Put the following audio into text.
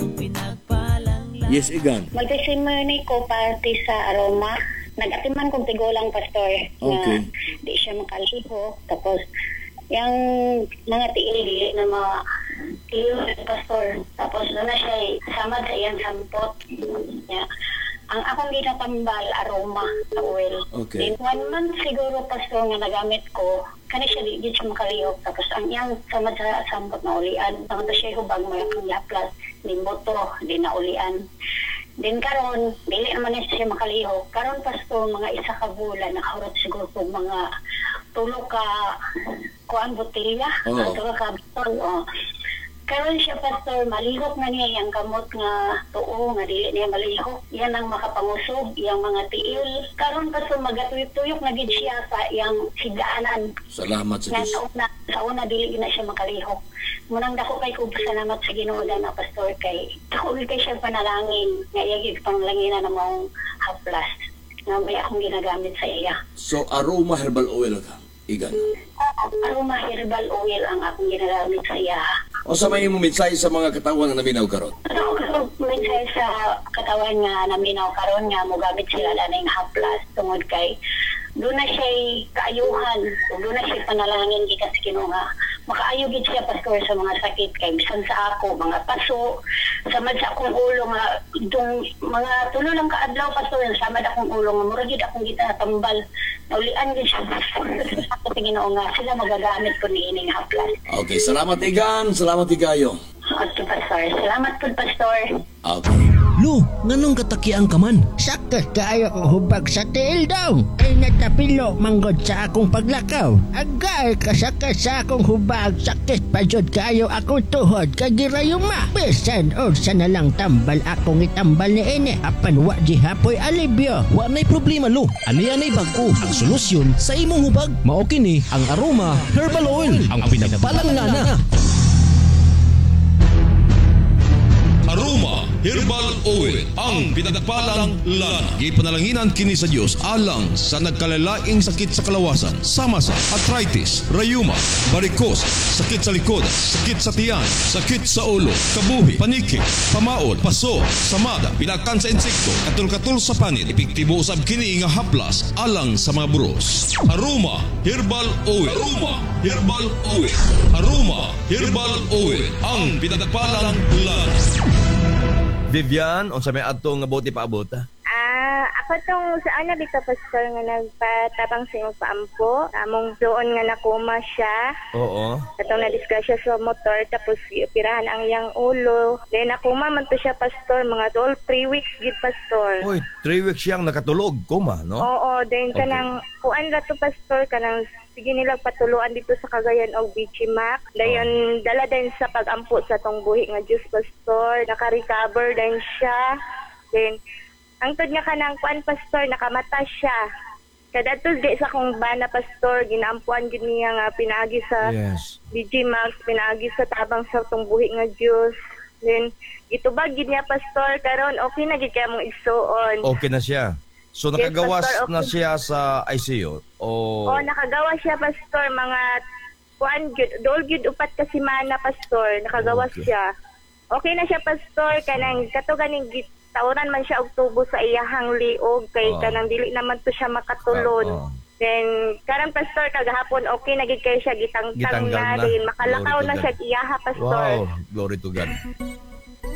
Yes, Igan. Magsisimony ko party sa Aroma. Nag-atiman kong tigulang pastor Okay. na di siya makaliho. Tapos, yung mga tiili na mga tiyo pastor. Tapos, doon na siya sama sa iyang sampot. Yeah. Ang akong ginatambal, Aroma sa oil. Okay. Then, 1 month siguro pastor nga nagamit ko, kani siya di siya makalihok. Tapos, ang iyang sama sa sampot na ulian. Tapos siya hubag mo yung laplas. Di moto, di na ulian. Din karon dili naman siya makalihok. Karon pasto mga isa ka bulan nakahurot siguro po mga 3 ka kuan botelya, 3 ka botol. Karon siya pastor malihok na niya yang kamot nga tuo nga dili niya malihok. Yan ang makapangusog yang mga tiil. Karon pastor magatuyok na gid siya sa yang higdaanan. Salamat sa Diyos. Sa una dili na siya makalihok. Munang dako kay ko salamat sa Ginoo na pastor kay dako kay siya panalangin nga iyagig panglangina na mong haplas nga may akong ginagamit sa iya. So, Aroma Herbal Oil ka, Igan? Aroma Herbal Oil ang akong ginagamit sa iya. O sa may mensahe sa mga katawan na naminaw karon? Ako mensahe sa katawan nga naminaw karon nga mogamit sila laning haplas tungod kay doon na siya kaayuhan, doon na siya panalangin gikan sa Ginoo nga makaayo gid siya pastor sa mga sakit kay bisan sa ako mga paso samad sa akong ulo nga dong mga tulo lang kaadlaw pastor samad akong ulo nga mura gid akong gitatambal naulian gid siya sa Ginoo nga sila magagamit ko niining haplas. Okay, salamat Igan, salamat Igayo. Okay pastor, salamat po pastor. Okay. Lo, nganong katakiang ka man? Sakit kaayo kong hubag sa tiil daw. Ay natapilo manggod sa akong paglakaw. Agay kasakit sa akong hubag. Sakit pa jud kaayo akong tuhod kagirayuma. Bisan o sa nalang tambal akong itambal ni ine. Apan wa di hapoy alibyo. Wa nay problema lo. Ani-anay bag-o ang solusyon sa imong hubag. Mao kini ang Aroma Herbal Oil, ang pinagpalangana. Aroma Herbal Oil, ang pinagpalang lana. Gipanalanginan kini sa Dios alang sa nagkalalaing sakit sa kalawasan, sama sa arthritis, rayuma, varicose, sakit sa likod, sakit sa tiyan, sakit sa ulo, kabuhi, paniki, pamaod, paso, samada, pinakan sa insekto, katul-katul sa panit, epektibo usab kini nga haplas alang sa mga buros. Aroma Herbal Oil. Aroma Herbal Oil. Aroma Herbal Oil, ang pinagpalang lana. Vivian, unsa may adto nga bote paabot ha? Ako tong saan na dito pastor nga nagpatabang sa imong paampo. Among doon nga nakuma siya. Oo. Katong na-disgrasya sa motor tapos pirahan ang iyang ulo. Then nakuma man to siya pastor mga 3 weeks gid pastor. Oy, 3 weeks siyang nakatulog, kuma, no? Oo, then kanang kuan ra to pastor kanang sige nila patuluan dito sa Cagayan og Bichimac. Dayon dala din sa pagampo sa tong buhi nga Diyos pastor. Naka-recover din siya. Then ang tod nga kanang kuan pastor nakamata siya. Kadatos di sa kong bana pastor ginaampuan gid niya nga pinaagi sa Bichimac, pinaagi sa tabang sa tong buhi nga Diyos. Then itubag gid niya pastor karon okay na gid kay mong igsuon. Okay na siya. So nakagawas pastor, okay na siya sa ICU o nakagawa siya pastor mga kuan gyud dol gyud upat ka semana pastor nakagawas siya. Okay na siya pastor kanang kato ganing tawran man siya og tubo sa iyahang liog kay kanang dili naman to siya makatulon. Then karang pastor kagahapon okay na gid kay siya gitangtang na din makalakaw na siya iyaha pastor. Wow, glory to God.